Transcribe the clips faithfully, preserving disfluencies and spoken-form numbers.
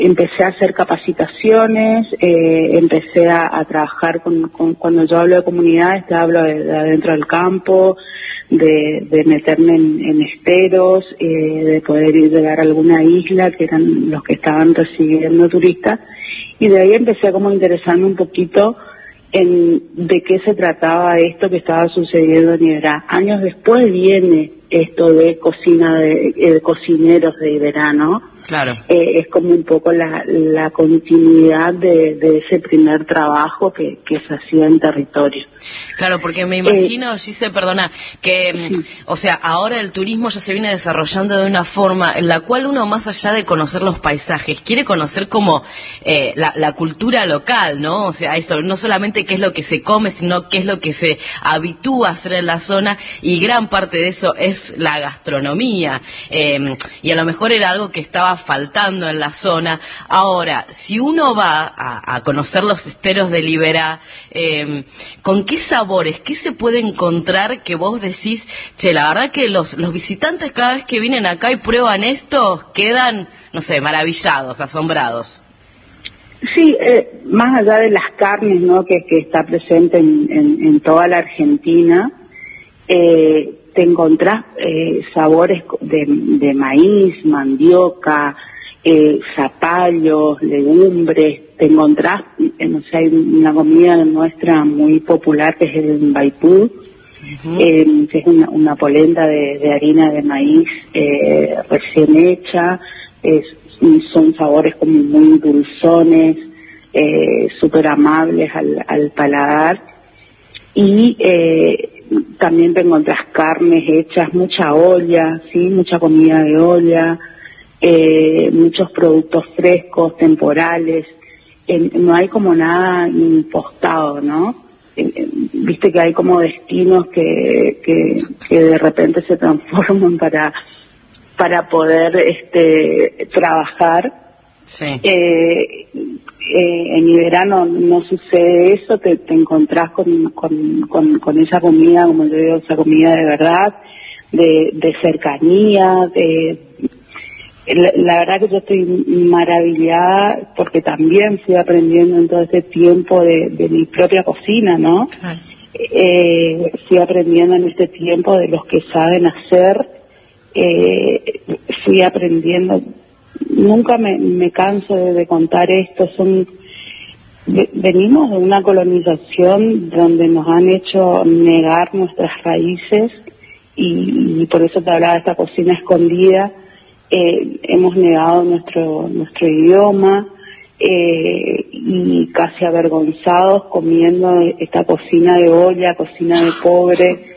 empecé a hacer capacitaciones, eh, empecé a, a trabajar con, con, cuando yo hablo de comunidades, te hablo de, de adentro del campo, de, de meterme en, en esteros, eh, de poder ir llegar a alguna isla, que eran los que estaban recibiendo turistas, y de ahí empecé a como interesarme un poquito en de qué se trataba esto que estaba sucediendo en Iberá. Años después viene esto de cocina de, de cocineros de Iberá, ¿no? Claro. Eh, es como un poco la, la continuidad de, de ese primer trabajo que, que se hacía en territorio. Claro, porque me imagino, eh, Gise, perdona, que, sí. o sea, ahora el turismo ya se viene desarrollando de una forma en la cual uno, más allá de conocer los paisajes, quiere conocer como eh, la, la cultura local, ¿no? O sea, eso, no solamente qué es lo que se come, sino qué es lo que se habitúa a hacer en la zona, y gran parte de eso es la gastronomía. Eh, y a lo mejor era algo que estaba faltando en la zona. Ahora, si uno va a, a conocer los esteros de Iberá, eh, ¿con qué sabores, qué se puede encontrar que vos decís, che, la verdad que los, los visitantes cada vez que vienen acá y prueban esto, quedan, no sé, maravillados, asombrados? Sí, eh, más allá de las carnes, ¿no?, que, que está presente en, en, en toda la Argentina, eh, te encontrás eh, sabores de, de maíz, mandioca, eh, zapallos, legumbres, te encontrás, eh, no sé, hay una comida nuestra muy popular que es el mbaipú, uh-huh. eh, que es una, una polenta de, de harina de maíz eh, recién hecha, es, son sabores como muy dulzones, eh, súper amables al, al paladar, y eh, también te encontrás carnes hechas, mucha olla, sí, mucha comida de olla, eh, muchos productos frescos, temporales, eh, no hay como nada impostado, ¿no? Eh, eh, viste que hay como destinos que, que, que de repente se transforman para, para poder este, trabajar. Sí. Eh, Eh, en Iberá no, no sucede eso, te, te encontrás con, con, con, con esa comida, como yo digo, esa comida de verdad, de, de cercanía, de, la, la verdad que yo estoy maravillada porque también fui aprendiendo en todo este tiempo de, de mi propia cocina, ¿no? Claro. Eh, fui aprendiendo en este tiempo de los que saben hacer, eh, fui aprendiendo. Nunca me, me canso de, de contar esto, son de, venimos de una colonización donde nos han hecho negar nuestras raíces y, y por eso te hablaba de esta cocina escondida, eh, hemos negado nuestro nuestro idioma eh, y casi avergonzados comiendo esta cocina de olla, cocina de pobre,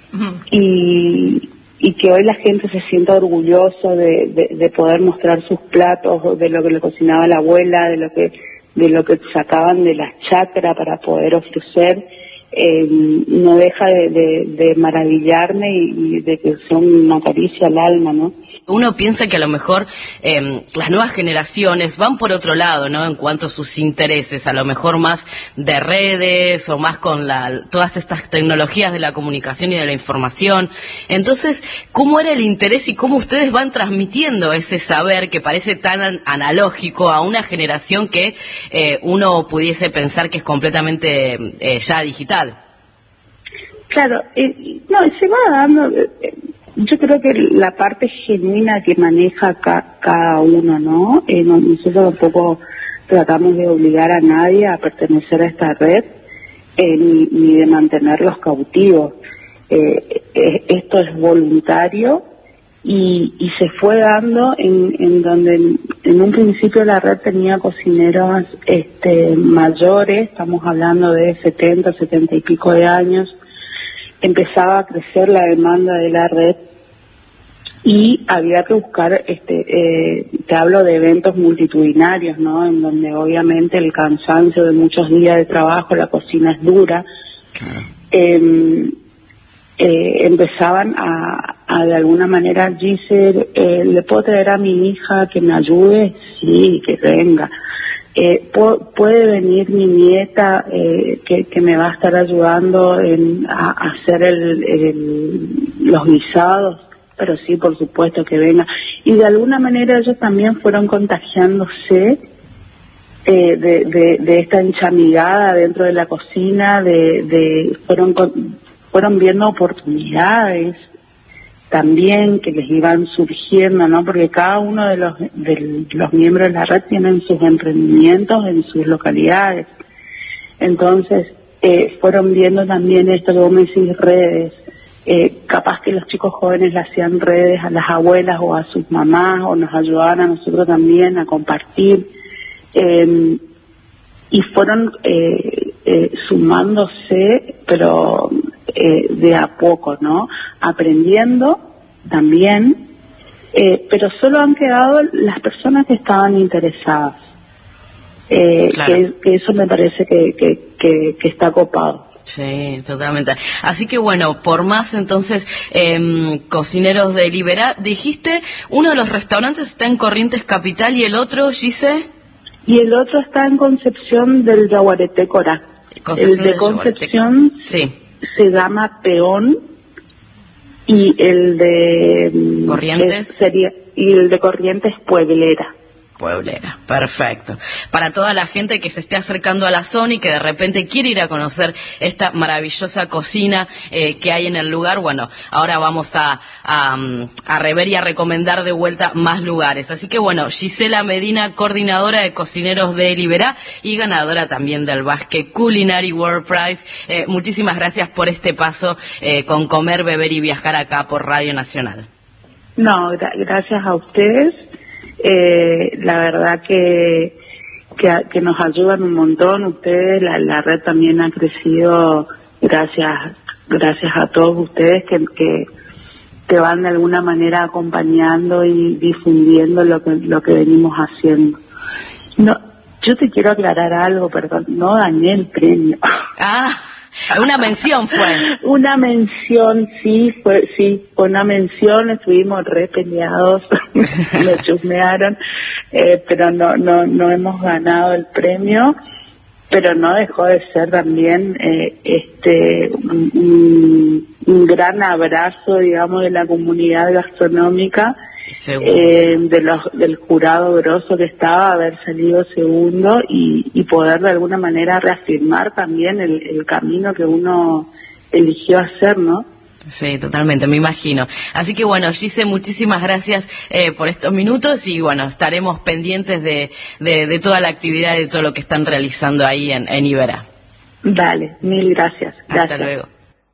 y y que hoy la gente se sienta orgulloso de, de, de poder mostrar sus platos, de lo que le cocinaba la abuela, de lo que de lo que sacaban de la chacra para poder ofrecer, eh, no deja de, de, de maravillarme y, y de que son una caricia al alma, ¿no? Uno piensa que a lo mejor eh, las nuevas generaciones van por otro lado, ¿no? En cuanto a sus intereses, a lo mejor más de redes o más con la, todas estas tecnologías de la comunicación y de la información. Entonces, ¿cómo era el interés y cómo ustedes van transmitiendo ese saber que parece tan analógico a una generación que eh, uno pudiese pensar que es completamente eh, ya digital? Claro, eh, no, se va dando... Eh, Yo creo que la parte genuina que maneja ca, cada uno, ¿no? Eh, nosotros tampoco tratamos de obligar a nadie a pertenecer a esta red, eh, ni, ni de mantenerlos cautivos. Eh, eh, esto es voluntario y, y se fue dando en, en donde en, en un principio la red tenía cocineros este, mayores, estamos hablando de setenta, setenta y pico de años. Empezaba a crecer la demanda de la red y había que buscar, este, eh, te hablo de eventos multitudinarios, ¿no? En donde obviamente el cansancio de muchos días de trabajo, la cocina es dura, claro. eh, eh, empezaban a, a de alguna manera, Gise, eh, ¿le puedo traer a mi hija que me ayude? Sí, que venga. Eh, puede venir mi nieta eh, que, que me va a estar ayudando en, a, a hacer el, el, los guisados. pero sí, por supuesto que venga. Y de alguna manera ellos también fueron contagiándose eh, de, de, de esta enchamigada dentro de la cocina, de, de fueron fueron viendo oportunidades también que les iban surgiendo, ¿no? Porque cada uno de los de los miembros de la red tienen sus emprendimientos en sus localidades. Entonces, eh, fueron viendo también esto que vos me decís, redes. Eh, capaz que los chicos jóvenes le hacían redes a las abuelas o a sus mamás, o nos ayudaban a nosotros también a compartir. Eh, y fueron eh, eh, sumándose, pero eh, de a poco, ¿no? Aprendiendo también, eh, pero solo han quedado las personas que estaban interesadas. Eh, claro. que, que eso me parece que, que, que, que está copado. Sí, totalmente. Así que bueno, por más entonces, eh, cocineros de Liberá, dijiste, uno de los restaurantes está en Corrientes Capital y el otro, Gise. Y el otro está en Concepción del Yaguareté Corá. El de Concepción sí. se llama Peón y el de Corrientes es, sería y el de Corrientes Pueblera. Pueblera, perfecto. Para toda la gente que se esté acercando a la zona y que de repente quiere ir a conocer esta maravillosa cocina eh, que hay en el lugar, bueno, ahora vamos a, a, a rever y a recomendar de vuelta más lugares. Así que bueno, Gisela Medina, coordinadora de cocineros de Liberá y ganadora también del Basque Culinary World Prize. Eh, muchísimas gracias por este paso eh, con Comer, Beber y Viajar acá por Radio Nacional. No, gra- gracias a ustedes. Eh, la verdad que, que que nos ayudan un montón ustedes, la, la red también ha crecido gracias gracias a todos ustedes que, que que van de alguna manera acompañando y difundiendo lo que lo que venimos haciendo. No, yo te quiero aclarar algo, perdón, no gané el premio. Ah. Una mención fue. Una mención, sí, fue, sí, fue una mención, estuvimos re peleados, me chusmearon, eh, pero no, no, no hemos ganado el premio, pero no dejó de ser también, eh, este, un, un gran abrazo, digamos, de la comunidad gastronómica, eh, de los, del jurado grosso que estaba, haber salido segundo y, y poder de alguna manera reafirmar también el, el camino que uno eligió hacer, ¿no? Sí, totalmente, me imagino. Así que bueno, Gise, muchísimas gracias eh, por estos minutos y bueno, estaremos pendientes de, de, de toda la actividad y de todo lo que están realizando ahí en, en Liberá. Dale, mil gracias. gracias. Hasta luego.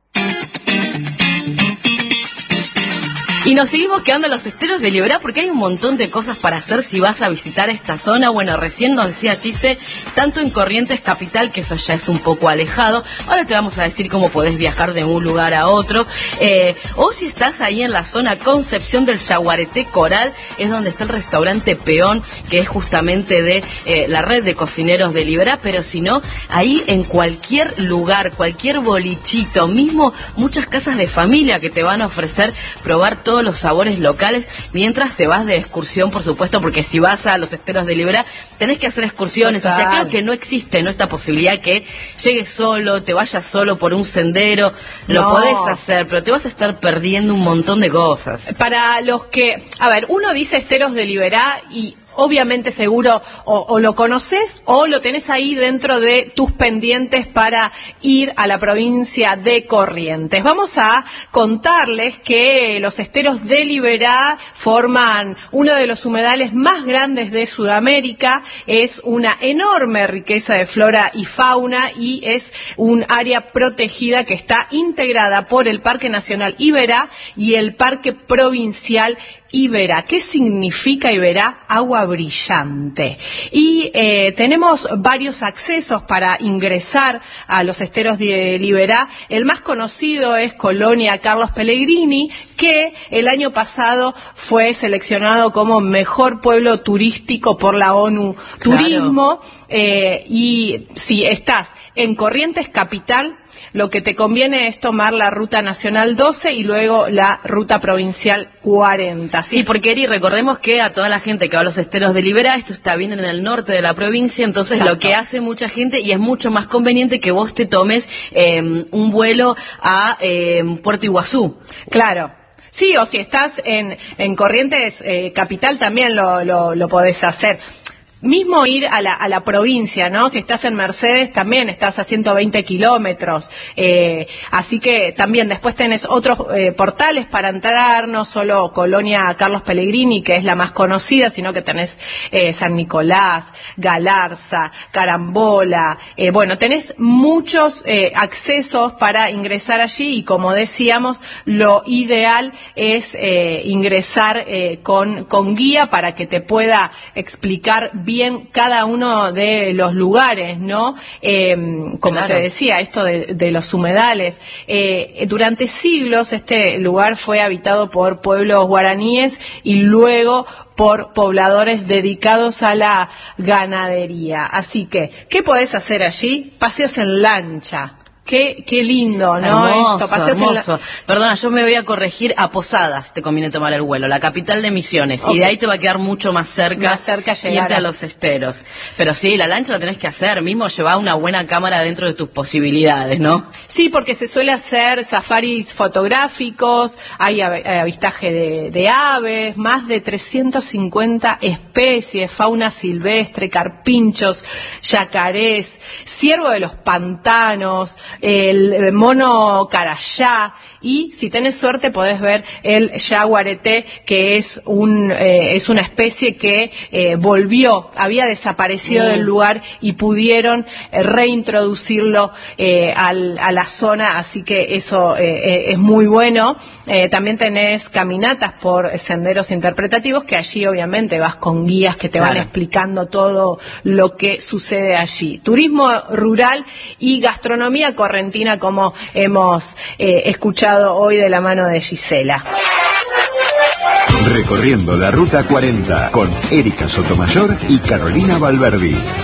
Y nos seguimos quedando en los esteros de Liberá porque hay un montón de cosas para hacer si vas a visitar esta zona. Bueno, recién nos decía Gise, tanto en Corrientes Capital, que eso ya es un poco alejado. Ahora te vamos a decir cómo podés viajar de un lugar a otro. Eh, o si estás ahí en la zona Concepción del Yaguareté Coral, es donde está el restaurante Peón, que es justamente de eh, la red de cocineros de Liberá. Pero si no, ahí en cualquier lugar, cualquier bolichito, mismo muchas casas de familia que te van a ofrecer probar todo todos los sabores locales mientras te vas de excursión, por supuesto, porque si vas a los esteros de Liberá tenés que hacer excursiones. Total. O sea, creo que no existe no esta posibilidad que llegues solo, te vayas solo por un sendero, no. Lo podés hacer, pero te vas a estar perdiendo un montón de cosas. Para los que, a ver, uno dice esteros de Liberá y obviamente seguro o, o lo conoces o lo tenés ahí dentro de tus pendientes para ir a la provincia de Corrientes. Vamos a contarles que los esteros de Liberá forman uno de los humedales más grandes de Sudamérica, es una enorme riqueza de flora y fauna y es un área protegida que está integrada por el Parque Nacional Iberá y el Parque Provincial Iberá. ¿Qué significa Iberá? Agua brillante. Y eh, tenemos varios accesos para ingresar a los esteros de Liberá. El más conocido es Colonia Carlos Pellegrini, que el año pasado fue seleccionado como mejor pueblo turístico por la ONU Turismo. Claro. Eh, y si estás en Corrientes Capital, lo que te conviene es tomar la ruta nacional doce y luego la ruta provincial cuarenta. ¿Sí? Sí, porque Eri, recordemos que a toda la gente que va a los esteros de Liberá, esto está bien en el norte de la provincia, entonces Exacto. Lo que hace mucha gente, y es mucho más conveniente que vos te tomes eh, un vuelo a eh, Puerto Iguazú. Claro. Sí, o si estás en, en Corrientes eh, Capital también lo, lo, lo podés hacer. Mismo ir a la, a la provincia, ¿no? Si estás en Mercedes, también estás a ciento veinte kilómetros. Eh, así que también después tenés otros eh, portales para entrar, no solo Colonia Carlos Pellegrini, que es la más conocida, sino que tenés eh, San Nicolás, Galarza, Carambola. Eh, bueno, tenés muchos eh, accesos para ingresar allí y, como decíamos, lo ideal es eh, ingresar eh, con, con guía para que te pueda explicar bien bien cada uno de los lugares, ¿no? Eh, como claro. te decía, esto de, de los humedales. Eh, durante siglos este lugar fue habitado por pueblos guaraníes y luego por pobladores dedicados a la ganadería. Así que, ¿qué podés hacer allí? Paseos en lancha. Qué, qué lindo, ¿no? Hermoso, Esto, hermoso. La... Perdona, yo me voy a corregir, a Posadas te conviene tomar el vuelo, la capital de Misiones. Okay. Y de ahí te va a quedar mucho más cerca, más cerca llegar irte a... a los esteros. Pero sí, la lancha la tenés que hacer, mismo llevar una buena cámara dentro de tus posibilidades, ¿no? Sí, porque se suele hacer safaris fotográficos, hay avistaje de, de aves, más de trescientas cincuenta especies, fauna silvestre, carpinchos, yacarés, ciervo de los pantanos, el mono carayá, y si tenés suerte podés ver el yaguareté, que es un eh, es una especie que eh, volvió, había desaparecido mm. del lugar y pudieron eh, reintroducirlo eh, al, a la zona, así que eso eh, es muy bueno. Eh, también tenés caminatas por senderos interpretativos, que allí obviamente vas con guías que te claro. van explicando todo lo que sucede allí. Turismo rural y gastronomía correntina, como hemos eh, escuchado hoy de la mano de Gisela. Recorriendo la Ruta cuarenta con Erika Sotomayor y Carolina Valverdi.